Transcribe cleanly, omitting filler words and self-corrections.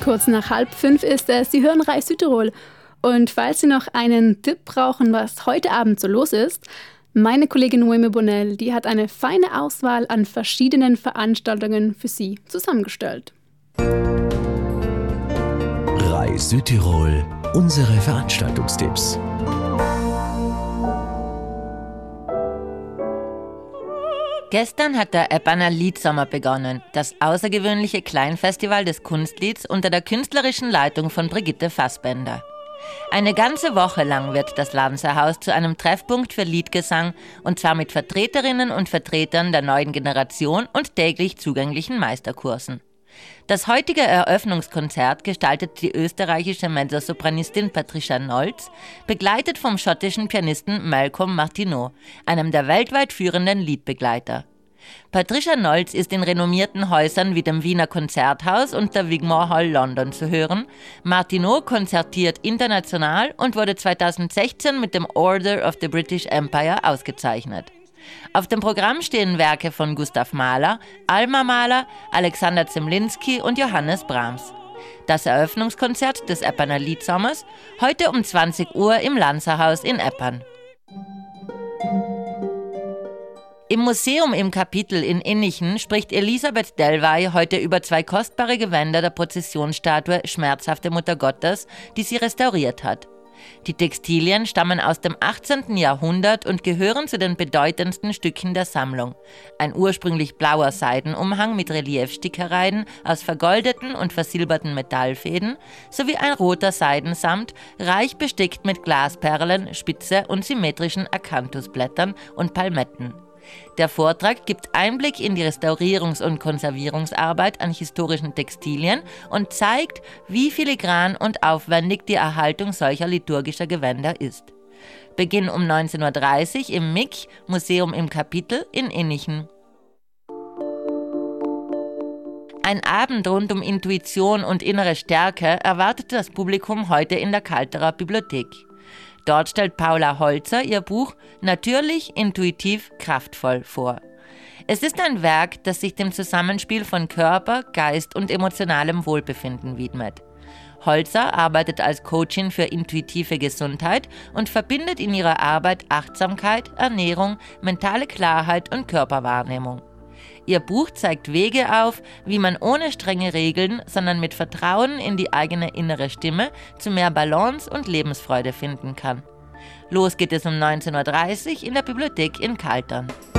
Kurz nach 4:30 ist es, Sie hören Reich Südtirol. Und falls Sie noch einen Tipp brauchen, was heute Abend so los ist, meine Kollegin Noemi Bonnell, die hat eine feine Auswahl an verschiedenen Veranstaltungen für Sie zusammengestellt. Reich Südtirol, unsere Veranstaltungstipps. Gestern hat der Eppaner Liedsommer begonnen, das außergewöhnliche Kleinfestival des Kunstlieds unter der künstlerischen Leitung von Brigitte Fassbender. Eine ganze Woche lang wird das Lanzerhaus zu einem Treffpunkt für Liedgesang, und zwar mit Vertreterinnen und Vertretern der neuen Generation und täglich zugänglichen Meisterkursen. Das heutige Eröffnungskonzert gestaltet die österreichische Mezzosopranistin Patricia Nolz, begleitet vom schottischen Pianisten Malcolm Martineau, einem der weltweit führenden Liedbegleiter. Patricia Nolz ist in renommierten Häusern wie dem Wiener Konzerthaus und der Wigmore Hall London zu hören. Martineau konzertiert international und wurde 2016 mit dem Order of the British Empire ausgezeichnet. Auf dem Programm stehen Werke von Gustav Mahler, Alma Mahler, Alexander Zemlinsky und Johannes Brahms. Das Eröffnungskonzert des Eppaner Liedsommers heute um 20 Uhr im Lanzerhaus in Eppan. Im Museum im Kapitel in Innichen spricht Elisabeth Delvey heute über 2 kostbare Gewänder der Prozessionsstatue Schmerzhafte Mutter Gottes, die sie restauriert hat. Die Textilien stammen aus dem 18. Jahrhundert und gehören zu den bedeutendsten Stücken der Sammlung. Ein ursprünglich blauer Seidenumhang mit Reliefstickereien aus vergoldeten und versilberten Metallfäden sowie ein roter Seidensamt, reich bestickt mit Glasperlen, spitze und symmetrischen Akanthusblättern und Palmetten. Der Vortrag gibt Einblick in die Restaurierungs- und Konservierungsarbeit an historischen Textilien und zeigt, wie filigran und aufwendig die Erhaltung solcher liturgischer Gewänder ist. Beginn um 19:30 Uhr im MIK, Museum im Kapitel in Innichen. Ein Abend rund um Intuition und innere Stärke erwartet das Publikum heute in der Kalterer Bibliothek. Dort stellt Paula Holzer ihr Buch Natürlich, intuitiv, kraftvoll vor. Es ist ein Werk, das sich dem Zusammenspiel von Körper, Geist und emotionalem Wohlbefinden widmet. Holzer arbeitet als Coachin für intuitive Gesundheit und verbindet in ihrer Arbeit Achtsamkeit, Ernährung, mentale Klarheit und Körperwahrnehmung. Ihr Buch zeigt Wege auf, wie man ohne strenge Regeln, sondern mit Vertrauen in die eigene innere Stimme zu mehr Balance und Lebensfreude finden kann. Los geht es um 19:30 Uhr in der Bibliothek in Kaltern.